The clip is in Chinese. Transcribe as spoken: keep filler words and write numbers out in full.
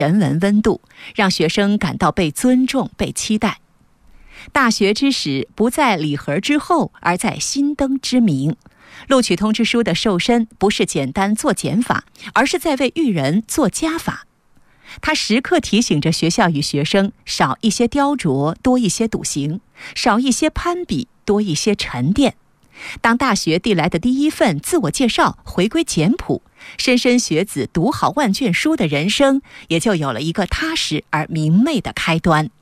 人文温度，让学生感到被尊重、被期待。大学之始不在礼盒之后，而在新灯之明。录取通知书的瘦身不是简单做减法，而是在为育人做加法。它时刻提醒着学校与学生少一些雕琢，多一些笃行；少一些攀比，多一些沉淀。当大学递来的第一份自我介绍回归简朴，莘莘学子读好万卷书的人生，也就有了一个踏实而明媚的开端。